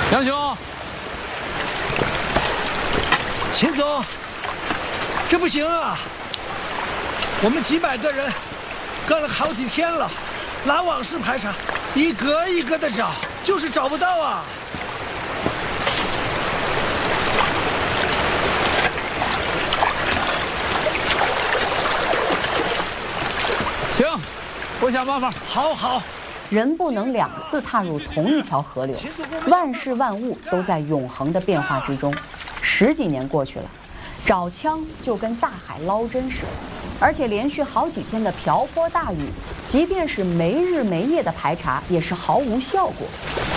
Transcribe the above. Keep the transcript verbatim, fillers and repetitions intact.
杨兄， 秦总，这不行啊！我们几百个人干了好几天了，拉网式排查，一个一个的找，就是找不到啊！ 行，我想办法。 好好。 人不能两次踏入同一条河流，万事万物都在永恒的变化之中。十几年过去了，找枪就跟大海捞针似的，而且连续好几天的瓢泼大雨，即便是没日没夜的排查，也是毫无效果。